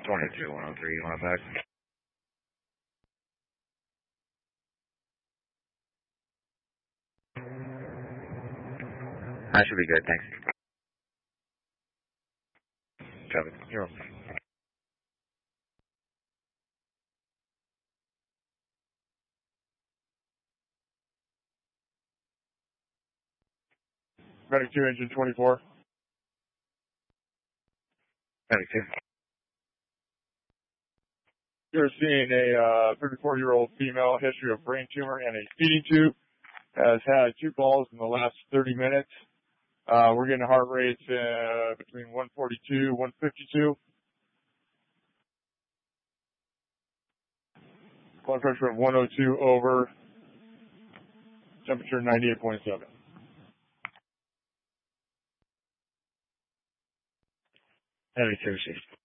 22-103, you want it back? That should be good, thanks. Copy. You're welcome. Medic 2, engine 24. Medic 2. You're seeing a 34-year-old female, history of brain tumor and a feeding tube. Has had 2 calls in the last 30 minutes. We're getting heart rates between 142, 152. Blood pressure of 102 over. Temperature 98.7. Medic 2 received.